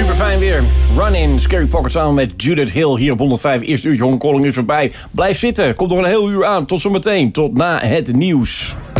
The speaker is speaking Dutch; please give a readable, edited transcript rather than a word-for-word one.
super fijn weer. Run in Scary Pocket samen met Judith Hill hier op 105. Eerste uurtje Holland Calling is voorbij. Blijf zitten, komt nog een heel uur aan. Tot zometeen, tot na het nieuws.